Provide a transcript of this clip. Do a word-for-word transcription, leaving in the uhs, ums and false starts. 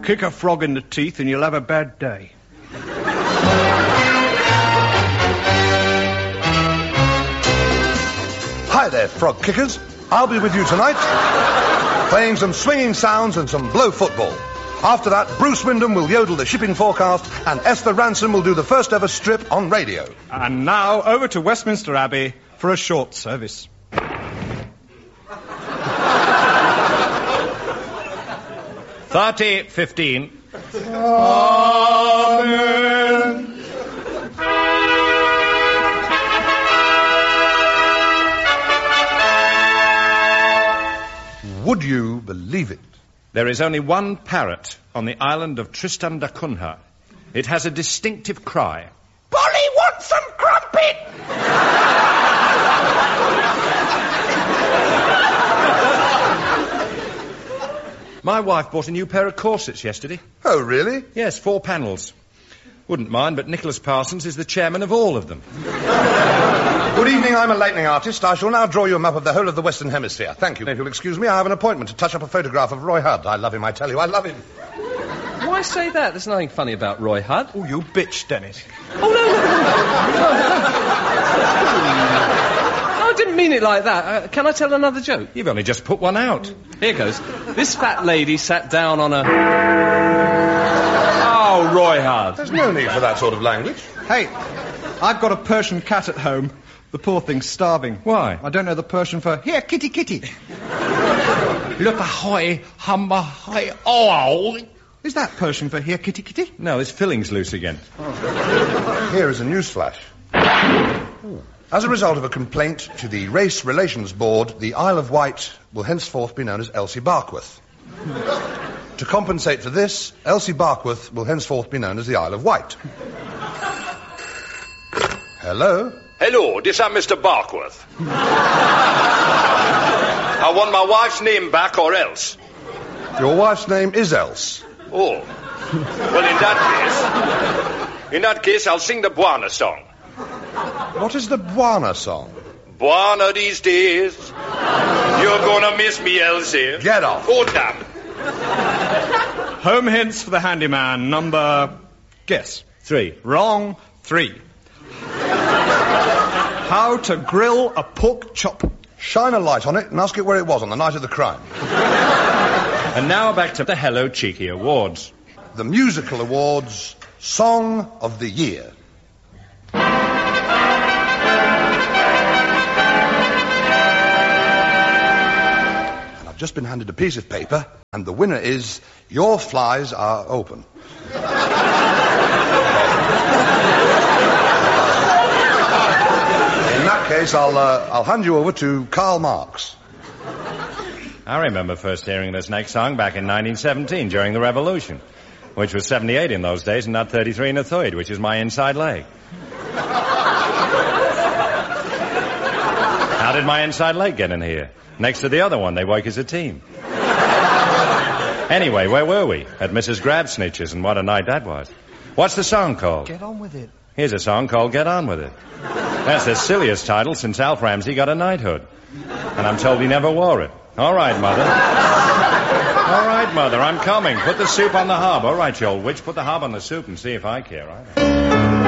Kick a frog in the teeth and you'll have a bad day. Hi there, frog kickers. I'll be with you tonight, playing some swinging sounds and some blow football. After that, Bruce Wyndham will yodel the shipping forecast, and Esther Ransom will do the first ever strip on radio. And now, over to Westminster Abbey for a short service. Thirty fifteen. Amen. Would you believe it? There is only one parrot on the island of Tristan da Cunha. It has a distinctive cry. Polly wants some crumpet! My wife bought a new pair of corsets yesterday. Oh, really? Yes, four panels. Wouldn't mind, but Nicholas Parsons is the chairman of all of them. Good evening, I'm a lightning artist. I shall now draw you a map of the whole of the Western Hemisphere. Thank you. If you'll excuse me, I have an appointment to touch up a photograph of Roy Hudd. I love him, I tell you, I love him. Why say that? There's nothing funny about Roy Hudd. Oh, you bitch, Dennis. Oh, no, no, no. No, I didn't mean it like that. Uh, can I tell another joke? You've only just put one out. Here goes. This fat lady sat down on a... Oh, Roy Hudd. There's no need for that sort of language. Hey, I've got a Persian cat at home. The poor thing's starving. Why? I don't know the Persian for, here, kitty, kitty. Look ahoy, humba, hi, oh. Is that Persian for, here, kitty, kitty? No, his filling's loose again. Here is a newsflash. As a result of a complaint to the Race Relations Board, the Isle of Wight will henceforth be known as Elsie Barkworth. To compensate for this, Elsie Barkworth will henceforth be known as the Isle of Wight. Hello? Hello, this is Mister Barkworth. I want my wife's name back or else. Your wife's name is Else. Oh. Well, in that case... In that case, I'll sing the Buana song. What is the Buana song? Buana these days. You're gonna miss me, Elsie. Get off. Oh, damn. Home hints for the handyman. Number... Guess. Three. Wrong. Three. How to grill a pork chop. Shine a light on it and ask it where it was on the night of the crime. And now back to the Hello Cheeky Awards. The Musical Awards Song of the Year. And I've just been handed a piece of paper, and the winner is Your Flies Are Open. In that case, I'll, uh, I'll hand you over to Karl Marx. I remember first hearing this next song back in nineteen seventeen during the Revolution, which was seventy-eight in those days and not thirty-three and a third, which is my inside leg. How did my inside leg get in here? Next to the other one, they work as a team. Anyway, where were we? At Missus Grabsnitch's, and what a night that was. What's the song called? Get on with it. Here's a song called Get On With It. That's the silliest title since Alf Ramsey got a knighthood. And I'm told he never wore it. All right, Mother. All right, Mother, I'm coming. Put the soup on the hob. All right, you old witch, put the hob on the soup and see if I care. All right.